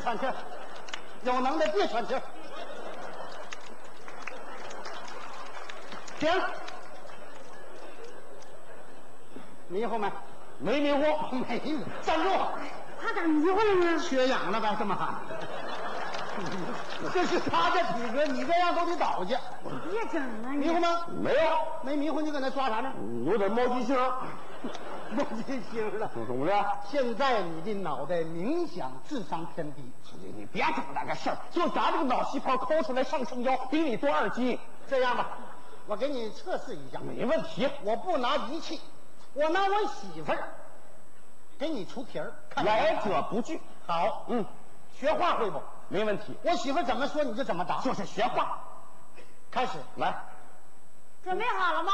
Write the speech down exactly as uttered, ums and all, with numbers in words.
喘气儿，有能耐别喘气儿。停！迷糊没？ 没迷糊， 没。站住！ 他咋迷糊了呢？ 缺氧了呗，这么喊。这是他的体格，你这样都得倒下。 别整了，你迷糊吗？ 没有， 没迷糊，你搁那抓啥呢？ 有点冒金星， 冒金星了。 怎么的？ 现在你的脑袋冥想智商偏低， 你你别整那个事儿，就咱这个脑细胞抠出来上升腰，比你多二斤。 这样吧，我给你测试一下。 没问题， 我不拿仪器，我拿我媳妇儿给你出题儿，看来者不拒。 好， 嗯， 学话会不？ 没问题。 我媳妇儿怎么说你就怎么答， 就是学话。 开始来， 准备好了吗？